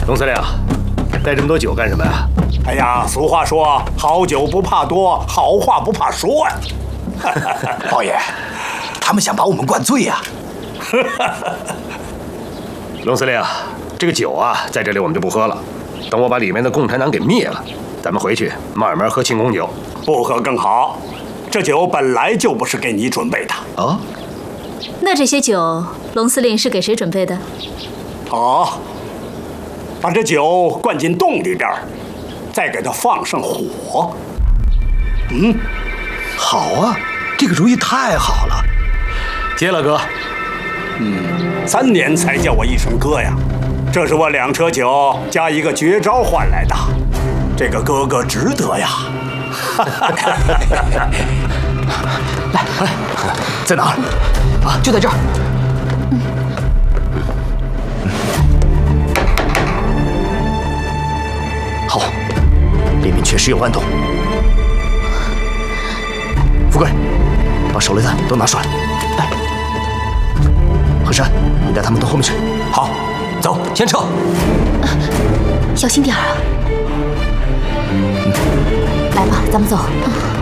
龙司令，带这么多酒干什么呀？ 哎呀，俗话说，好酒不怕多，好话不怕说呀。 包爷，他们想把我们灌醉呀。 龙司令，这个酒啊，在这里我们就不喝了。等我把里面的共产党给灭了，咱们回去慢慢喝庆功酒。 不喝更好，这酒本来就不是给你准备的。 啊？ 那这些酒，龙司令是给谁准备的？ 好，把这酒灌进洞里边，再给它放上火。 好啊，这个主意太好了。 接了，哥。 3年才叫我一声哥呀，这是我2车酒加一个绝招换来的，这个哥哥值得呀！ 来，在哪儿？啊，就在这儿。好，里面确实有暗洞。富贵，把手榴弹都拿出来。来。 何山，你带他们到后面去。 好，走，先撤。 小心点啊！来吧，咱们走。